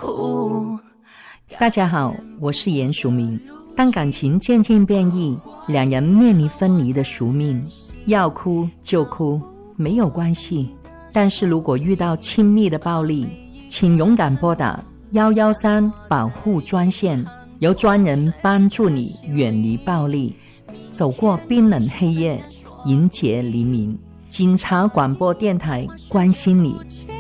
大家好，我是严淑明。当感情渐渐变异，两人面临分离的宿命，要哭就哭，没有关系。但是如果遇到亲密的暴力，请勇敢拨打113保护专线，由专人帮助你远离暴力，走过冰冷黑夜，迎接黎明。警察广播电台关心你。